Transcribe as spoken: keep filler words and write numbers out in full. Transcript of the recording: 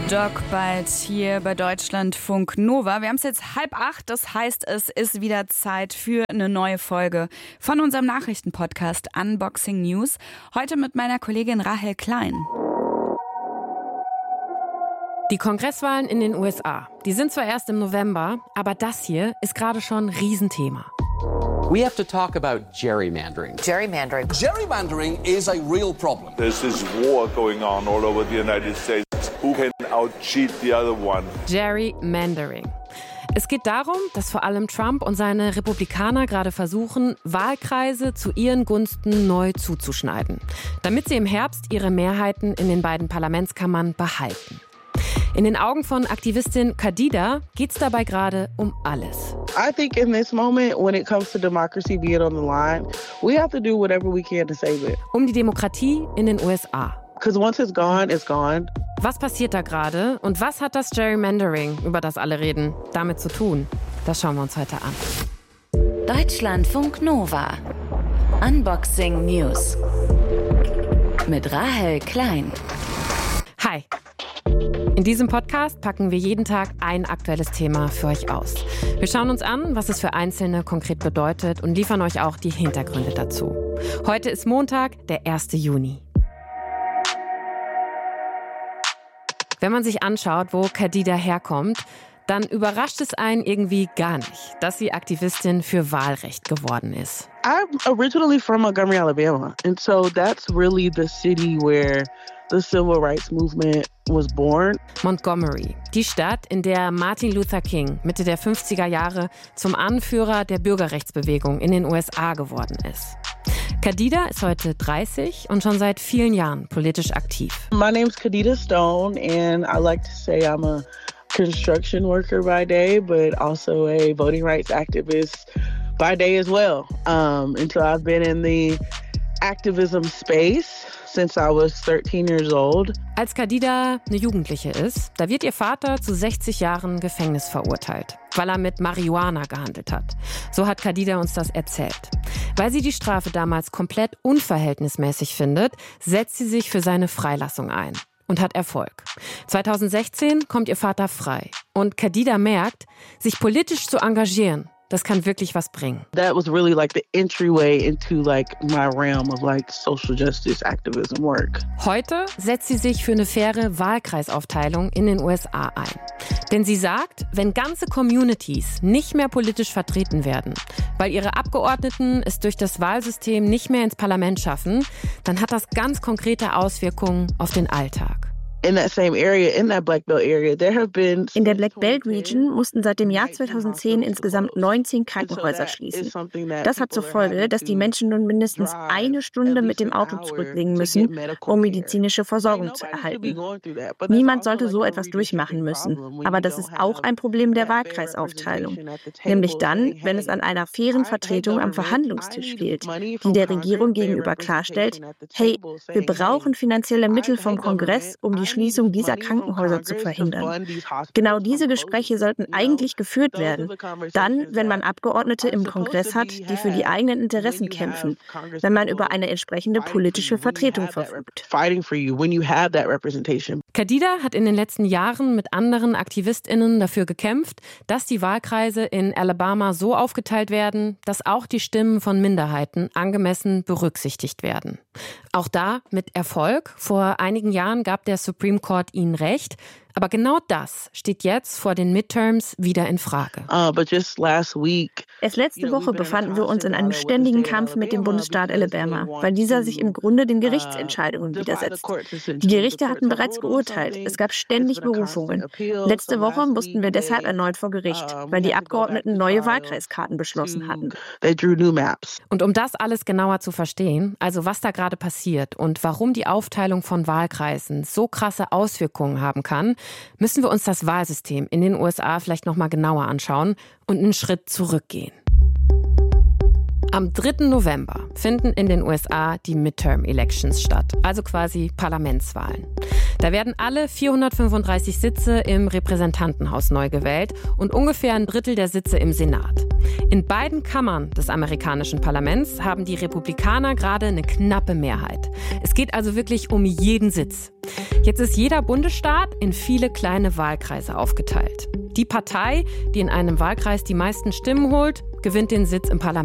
Doc bald hier bei Deutschlandfunk Nova. Wir haben es jetzt halb acht, das heißt, es ist wieder Zeit für eine neue Folge von unserem Nachrichtenpodcast Unboxing News. Heute mit meiner Kollegin Rahel Klein. Die Kongresswahlen in den U S A, die sind zwar erst im November, aber das hier ist gerade schon ein Riesenthema. We have to talk about gerrymandering. Gerrymandering. Gerrymandering is a real problem. There's this war going on all over the United States. Who can out-cheat the other one? Gerrymandering. Es geht darum, dass vor allem Trump und seine Republikaner gerade versuchen, Wahlkreise zu ihren Gunsten neu zuzuschneiden, damit sie im Herbst ihre Mehrheiten in den beiden Parlamentskammern behalten. In den Augen von Aktivistin Khadida geht es dabei gerade um alles. I think in this moment, when it comes to democracy being on the line, we have to do whatever we can to save it. Um die Demokratie in den U S A. Because once it's gone, it's gone. Was passiert da gerade und was hat das Gerrymandering, über das alle reden, damit zu tun? Das schauen wir uns heute an. Deutschlandfunk Nova. Unboxing News. Mit Rahel Klein. Hi. In diesem Podcast packen wir jeden Tag ein aktuelles Thema für euch aus. Wir schauen uns an, was es für Einzelne konkret bedeutet und liefern euch auch die Hintergründe dazu. Heute ist Montag, der erste Juni. Wenn man sich anschaut, wo Khadida herkommt, dann überrascht es einen irgendwie gar nicht, dass sie Aktivistin für Wahlrecht geworden ist. I'm originally from Montgomery, Alabama. And so that's really the city where the civil rights movement was born. Montgomery, die Stadt, in der Martin Luther King Mitte der fünfziger Jahre zum Anführer der Bürgerrechtsbewegung in den U S A geworden ist. Khadida ist heute dreißig und schon seit vielen Jahren politisch aktiv. My name's Khadida Stone and I like to say I'm a construction worker by day, but also a voting rights activist by day as well. Um, and so I've been in the activism space since I was thirteen years old. Als Khadida eine Jugendliche ist, da wird ihr Vater zu sechzig Jahren Gefängnis verurteilt, weil er mit Marihuana gehandelt hat. So hat Khadida uns das erzählt. Weil sie die Strafe damals komplett unverhältnismäßig findet, setzt sie sich für seine Freilassung ein und hat Erfolg. zweitausendsechzehn kommt ihr Vater frei und Khadida merkt, sich politisch zu engagieren, das kann wirklich was bringen. That was really like the entryway into like my realm of like social justice activism work. Heute setzt sie sich für eine faire Wahlkreisaufteilung in den U S A ein. Denn sie sagt, wenn ganze Communities nicht mehr politisch vertreten werden, weil ihre Abgeordneten es durch das Wahlsystem nicht mehr ins Parlament schaffen, dann hat das ganz konkrete Auswirkungen auf den Alltag. In that same area, in that Black Belt area, there have been In der Black Belt Region mussten seit dem Jahr zweitausendzehn insgesamt neunzehn Krankenhäuser schließen. Das hat zur Folge, dass die Menschen nun mindestens eine Stunde mit dem Auto zurücklegen müssen, um medizinische Versorgung zu erhalten. Niemand sollte so etwas durchmachen müssen. Aber das ist auch ein Problem der Wahlkreisaufteilung. Nämlich dann, wenn es an einer fairen Vertretung am Verhandlungstisch fehlt, die der Regierung gegenüber klarstellt, hey, wir brauchen finanzielle Mittel vom Kongress, um die Schließung dieser Krankenhäuser zu verhindern. Genau diese Gespräche sollten eigentlich geführt werden. Dann, wenn man Abgeordnete im Kongress hat, die für die eigenen Interessen kämpfen, wenn man über eine entsprechende politische Vertretung verfügt. Khadida hat in den letzten Jahren mit anderen AktivistInnen dafür gekämpft, dass die Wahlkreise in Alabama so aufgeteilt werden, dass auch die Stimmen von Minderheiten angemessen berücksichtigt werden. Auch da mit Erfolg. Vor einigen Jahren gab der Supreme Court ihnen Recht. Aber genau das steht jetzt vor den Midterms wieder in Frage. Uh, but just last week, Erst letzte Woche befanden wir uns in einem ständigen Kampf mit dem Bundesstaat Alabama, weil dieser sich im Grunde den Gerichtsentscheidungen widersetzt. Die Gerichte hatten bereits geurteilt. Es gab ständig Berufungen. Letzte Woche mussten wir deshalb erneut vor Gericht, weil die Abgeordneten neue Wahlkreiskarten beschlossen hatten. Und um das alles genauer zu verstehen, also was da gerade passiert und warum die Aufteilung von Wahlkreisen so krasse Auswirkungen haben kann, müssen wir uns das Wahlsystem in den U S A vielleicht noch mal genauer anschauen und einen Schritt zurückgehen. Am dritten November finden in den U S A die Midterm-Elections statt, also quasi Parlamentswahlen. Da werden alle vierhundertfünfunddreißig Sitze im Repräsentantenhaus neu gewählt und ungefähr ein Drittel der Sitze im Senat. In beiden Kammern des amerikanischen Parlaments haben die Republikaner gerade eine knappe Mehrheit. Es geht also wirklich um jeden Sitz. Jetzt ist jeder Bundesstaat in viele kleine Wahlkreise aufgeteilt. Die Partei, die in einem Wahlkreis die meisten Stimmen holt, gewinnt den Sitz im Parlament.